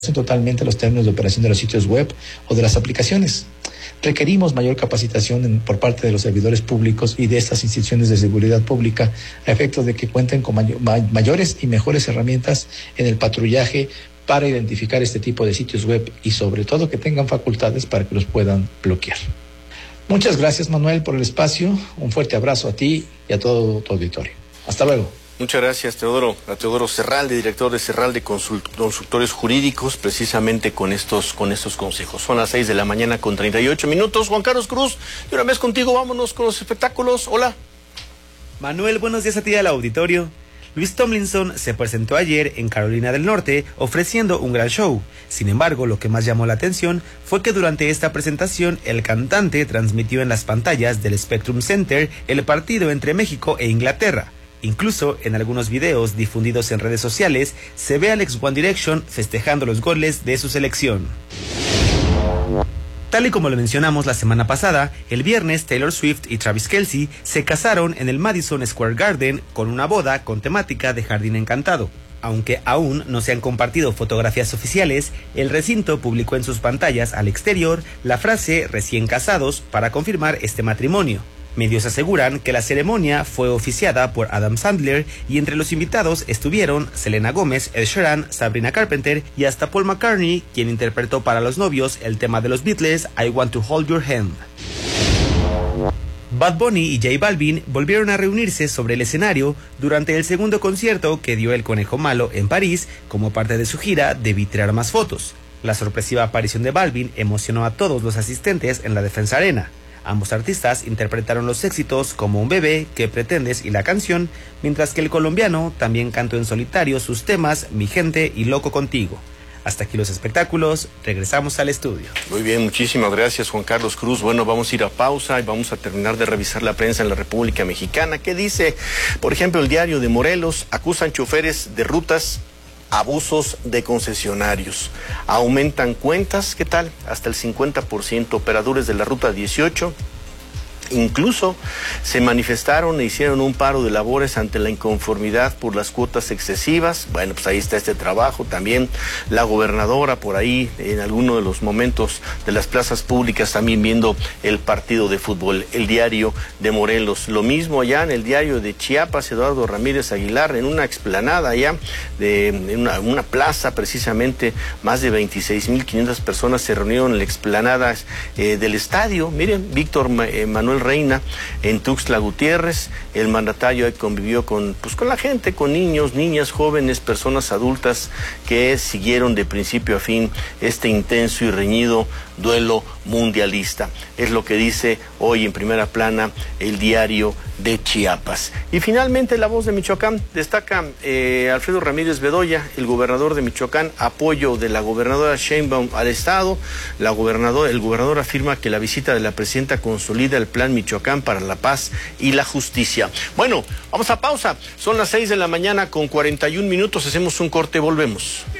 totalmente los términos de operación de los sitios web o de las aplicaciones. Requerimos mayor capacitación por parte de los servidores públicos y de estas instituciones de seguridad pública a efectos de que cuenten con mayores y mejores herramientas en el patrullaje para identificar este tipo de sitios web y sobre todo que tengan facultades para que los puedan bloquear. Muchas gracias, Manuel, por el espacio. Un fuerte abrazo a ti y a todo tu auditorio. Hasta luego. Muchas gracias, Teodoro. A Teodoro Serralde, director de Serralde Consultores Jurídicos, precisamente con estos consejos. Son las 6:38 a.m. Juan Carlos Cruz, y una vez contigo, vámonos con los espectáculos. Hola. Manuel, buenos días a ti y al auditorio. Luis Tomlinson se presentó ayer en Carolina del Norte ofreciendo un gran show. Sin embargo, lo que más llamó la atención fue que durante esta presentación el cantante transmitió en las pantallas del Spectrum Center el partido entre México e Inglaterra. Incluso en algunos videos difundidos en redes sociales se ve al ex One Direction festejando los goles de su selección. Tal y como lo mencionamos la semana pasada, el viernes Taylor Swift y Travis Kelce se casaron en el Madison Square Garden con una boda con temática de jardín encantado. Aunque aún no se han compartido fotografías oficiales, el recinto publicó en sus pantallas al exterior la frase "recién casados" para confirmar este matrimonio. Medios aseguran que la ceremonia fue oficiada por Adam Sandler y entre los invitados estuvieron Selena Gómez, Ed Sheeran, Sabrina Carpenter y hasta Paul McCartney, quien interpretó para los novios el tema de los Beatles, I Want to Hold Your Hand. Bad Bunny y J Balvin volvieron a reunirse sobre el escenario durante el segundo concierto que dio el Conejo Malo en París como parte de su gira Debí Tirar Más Fotos. La sorpresiva aparición de Balvin emocionó a todos los asistentes en la Defensa Arena. Ambos artistas interpretaron los éxitos como Un Bebé, ¿Qué pretendes? Y La Canción, mientras que el colombiano también cantó en solitario sus temas Mi Gente y Loco Contigo. Hasta aquí los espectáculos, regresamos al estudio. Muy bien, muchísimas gracias, Juan Carlos Cruz. Bueno, vamos a ir a pausa y vamos a terminar de revisar la prensa en la República Mexicana. ¿Qué dice? Por ejemplo, el Diario de Morelos: acusan choferes de rutas abusos de concesionarios. Aumentan cuentas, ¿qué tal? Hasta el 50%. Operadores de la Ruta 18 incluso se manifestaron e hicieron un paro de labores ante la inconformidad por las cuotas excesivas. Bueno, pues ahí está este trabajo. También la gobernadora por ahí en alguno de los momentos de las plazas públicas también viendo el partido de fútbol. El Diario de Morelos, lo mismo allá en el Diario de Chiapas, Eduardo Ramírez Aguilar, en una explanada allá, en una plaza precisamente, más de 26,500 personas se reunieron en la explanada del estadio. Miren, Víctor Manuel Reina en Tuxtla Gutiérrez, el mandatario convivió con la gente, con niños, niñas, jóvenes, personas adultas que siguieron de principio a fin este intenso y reñido duelo mundialista. Es lo que dice hoy en primera plana el Diario de Chiapas. Y finalmente La Voz de Michoacán destaca Alfredo Ramírez Bedoya, el gobernador de Michoacán, apoyo de la gobernadora Sheinbaum al Estado. El gobernador afirma que la visita de la presidenta consolida el Plan Michoacán para la Paz y la Justicia. Bueno, vamos a pausa. Son las 6:41 a.m. Hacemos un corte, volvemos.